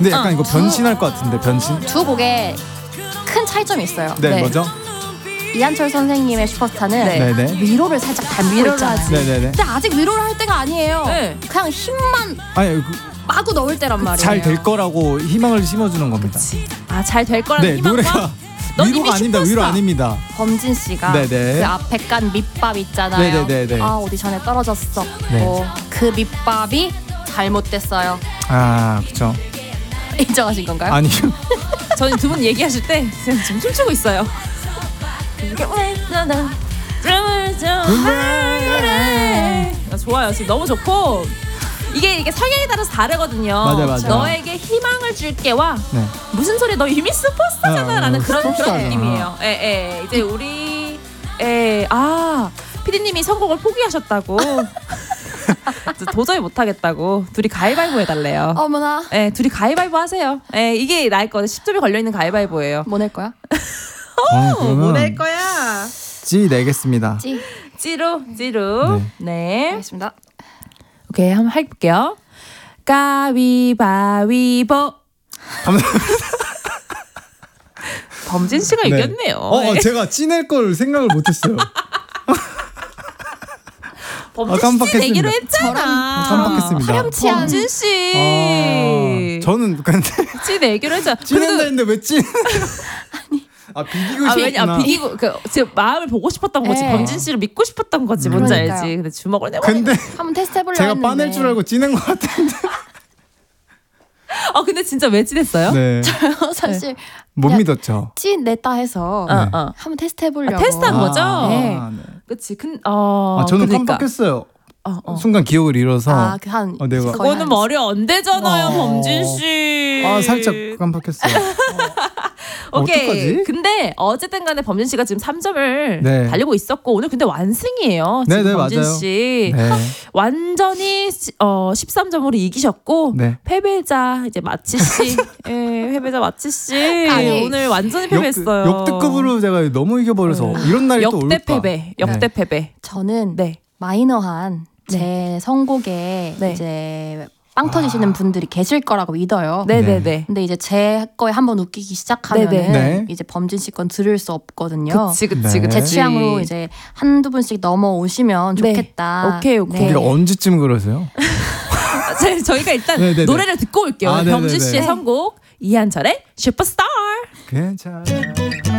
근데 약간 이거 변신할 것 같은데 변신? 두 곡에 큰 차이점이 있어요. 네, 뭐죠? 이한철 선생님의 슈퍼스타는 네네. 위로를 살짝 담고 있잖아요. 네네네. 근데 아직 위로를 할 때가 아니에요. 네. 그냥 힘만 아니 마구 넣을 때란 말이에요. 잘 될 거라고 희망을 심어주는 겁니다. 아, 잘 될 거라는 네, 희망과 노래가 넌 위로가 이미 아닙니다. 슈퍼스타. 위로 아닙니다. 범진 씨가 네네. 그 앞에 깐 밑밥 있잖아요. 네네네네. 아, 오디션에 떨어졌어. 네. 그 밑밥이 잘못됐어요. 아, 그렇죠. 인정하신 건가요? 아니요. 저는 두 분 얘기하실 때 지금 춤추고 있어요. 좋아요. 지금 너무 좋고 이게 성향에 따라서 다르거든요. 맞아. 너에게 희망을 줄게와 네. 무슨 소리 너 이미 슈퍼스타잖아라는 그런 슈퍼스타잖아. 느낌이에요. 이제 우리 피디님이 선곡을 포기하셨다고. 도저히 못하겠다고 둘이 가위바위보 해달래요. 어머나. 둘이 가위바위보 하세요. 이게 나을 거예요. 10점이 걸려있는 가위바위보예요. 뭐 낼 거야? 뭐 낼 거야? 찌 내겠습니다. 찌루. 네. 알겠습니다. 오케이, 한번 해볼게요. 가위바위보. 범진 씨가 이겼네요. 제가 찌낼 걸 생각을 못했어요. 범진 씨 깜빡했습니다. 내기로 했잖아. 깜빡했습니다. 파렴치한 범진 씨. 저는 근데 찌 내기로 했잖아. 찌낸다 했는데 왜 찌? 비기고 싶구나. 비기고 지금 마음을 보고 싶었던 거지. 네. 범진 씨를 믿고 싶었던 거지. 뭔지 그러니까요. 알지. 근데 주먹을 내고. 근데 한번 테스트 해보려고 제가 했는데 빠낼 줄 알고 찌낸 것 같은데. 근데 진짜 왜 찌냈어요? 네. 사실 못 그냥 믿었죠. 찌 냈다 해서 네. 한번 테스트 해보려고. 테스트한 거죠? 네. 네. 그치. 저는 그러니까. 깜빡했어요. 순간 기억을 잃어서. 한 내가 그거는 머리 안 되잖아요, 범진 씨. 살짝 깜빡했어요. 오케이. 어떡하지? 근데 어쨌든 간에 범진 씨가 지금 3점을 네. 달리고 있었고 오늘 근데 완승이에요. 지금 네, 범진 맞아요. 씨. 네. 완전히 13점으로 이기셨고 네. 패배자 이제 마치 씨. 패배자 마치 씨. 아니, 오늘 완전히 패배했어요. 역대급으로 제가 너무 이겨버려서 이런 날이 또 올까. 역대 패배. 저는 네. 마이너한 제 선곡에 네. 이제 빵 터지시는 분들이 계실 거라고 믿어요. 네네네. 근데 이제 제 거에 한번 웃기기 시작하면은 네. 이제 범진 씨 건 들을 수 없거든요. 그치. 네. 제 취향으로 이제 한두 분씩 넘어오시면 네. 좋겠다. 오케이. 이게 언제쯤 그러세요? 저희가 일단 네네네. 노래를 듣고 올게요. 네네네. 범진 씨의 선곡 이한철의 슈퍼스타. 괜찮아.